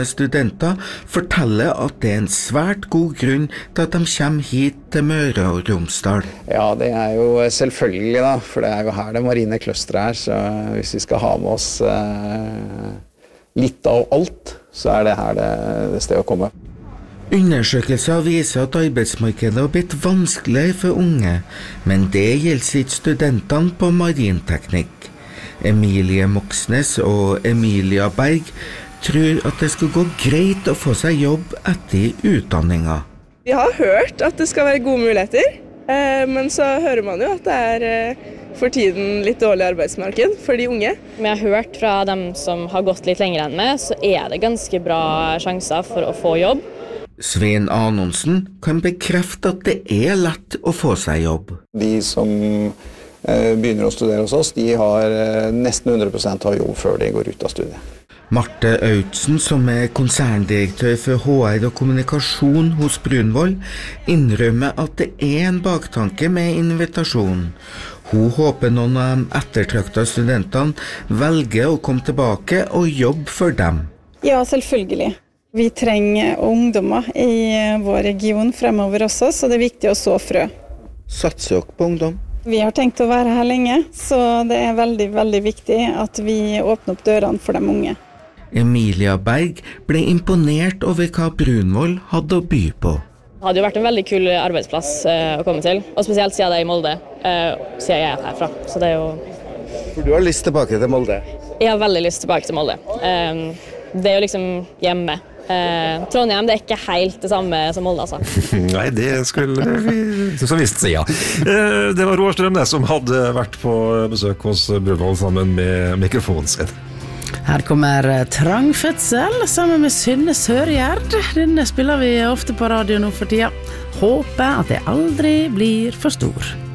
Studenter forteller at det en svært god grunn til at de kommer hit til Møre og Romsdal. Ja, det jo selvfølgelig da, for det jo her det marine kløsteret så hvis vi skal ha med oss litt av alt, så det her det stedet å komme. Undersøkelser viser at arbeidsmarkedet har blitt vanskeligere for unge, men det gjelder ikke studentene på marinteknikk. Emilie Moxnes og Emilia Berg tror at det skal gå greit å få seg jobb etter utdanninga. Vi har hørt at det skal være gode muligheter, men så hører man jo at det for tiden litt dårlig arbeidsmarked for de unge. Men jeg har hørt fra dem som har gått litt lenger enn meg, så det ganske bra sjanser for å få jobb. Svein Anonsen kan bekrefte at det lett å få seg jobb. De som begynner å studere hos oss, de har nesten 100% av jobb før de går ut av studiet. Marte Autsen, som konserndirektør for HR og kommunikasjon hos Brunvoll, innrømmer at det en baktanke med invitasjonen. Hun håper noen av de ettertraktede studentene velger å komme tilbake og jobbe for dem. Ja, selvfølgelig. Vi trenger ungdommer i vår region fremover også, så det viktig å så frø. Satser dere på ungdom? Vi har tenkt å være her lenge, så det veldig, veldig viktig at vi åpner opp dørene for de unge. Emilia Berg ble imponert over hva Brunvoll hadde å by på. Det hadde jo vært en veldig kul arbeidsplass å komme til, og spesielt siden det i Molde, siden jeg herfra. Så det jo... For du har lyst tilbake til Molde? Jeg har veldig lyst tilbake til Molde. Det jo liksom hjemme. Trondheim, det ikke helt det samme som Molde, altså. Nei, det skulle vi så visst si, ja. Det var Roar Strømnes som hadde vært på besøk hos Brunvoll sammen med mikrofonen sin. Her kommer Trang fødsel sammen med Synne Sørgjerd. Denne spiller vi ofte på radio nå for tida. Håper at det aldri blir for stor.